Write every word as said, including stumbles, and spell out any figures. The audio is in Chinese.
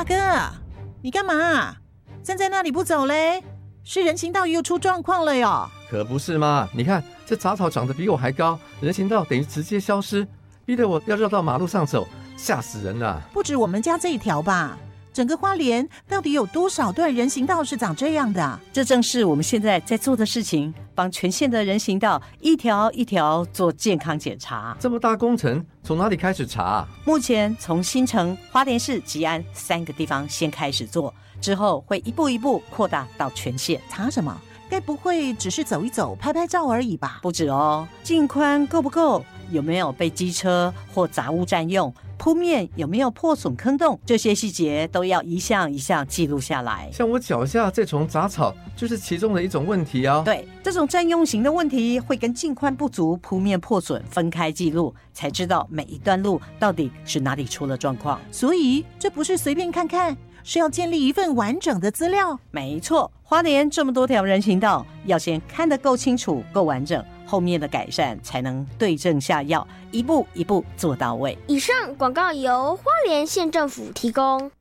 哥，你干嘛站在那里不走嘞？是人行道又出状况了哟。 可不是嘛，你看这杂草长得比我还高，人行道等于直接消失，逼得我要绕到马路上走，吓死人了。 不止我们家这一条吧，整个花莲到底有多少段人行道是长这样的？ 这正是我们现在在做的事情，帮全县的人行道一条一条做健康检查。 这么大工程，从哪里开始查？ 目前从新城、花莲市、吉安三个地方先开始做，之后会一步一步扩大到全县。 查什么？该不会只是走一走、拍拍照而已吧？ 不止哦，径宽够不够？有没有被机车或杂物占用？铺面有没有破损坑洞？这些细节都要一项一项记录下来。 像我脚下这丛杂草就是其中的一种问题啊。 对，这种占用型的问题会跟径宽不足、铺面破损分开记录，才知道每一段路到底是哪里出了状况。 所以这不是随便看看，是要建立一份完整的资料。 没错，花莲这么多条人行道，要先看得够清楚、够完整，后面的改善才能对症下药，一步一步做到位。 以上广告由花莲县政府提供。